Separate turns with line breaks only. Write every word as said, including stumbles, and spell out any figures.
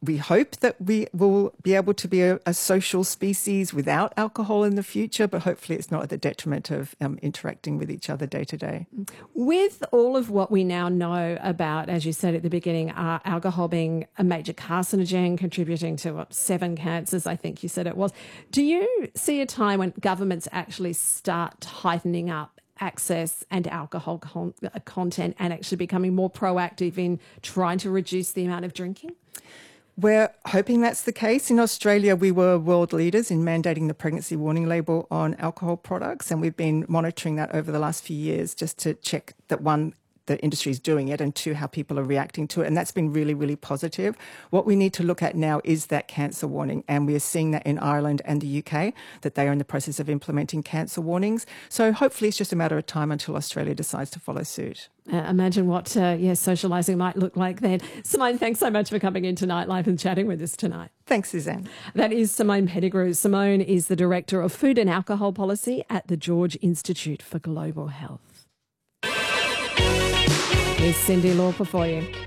we hope that we will be able to be a, a social species without alcohol in the future, but hopefully it's not at the detriment of um, interacting with each other day to day.
With all of what we now know about, as you said at the beginning, uh, alcohol being a major carcinogen, contributing to what, seven cancers, I think you said it was, do you see a time when governments actually start tightening up access and alcohol con- content and actually becoming more proactive in trying to reduce the amount of drinking?
We're hoping that's the case. In Australia, we were world leaders in mandating the pregnancy warning label on alcohol products, and we've been monitoring that over the last few years just to check that, one, the industry is doing it, and two, how people are reacting to it. And that's been really, really positive. What we need to look at now is that cancer warning. And we are seeing that in Ireland and the U K, that they are in the process of implementing cancer warnings. So hopefully it's just a matter of time until Australia decides to follow suit.
Uh, imagine what, uh, yeah, socialising might look like then. Simone, thanks so much for coming in tonight live and chatting with us tonight.
Thanks, Suzanne.
That is Simone Pettigrew. Simone is the Director of Food and Alcohol Policy at the George Institute for Global Health. Here's Cyndi Lauper for you.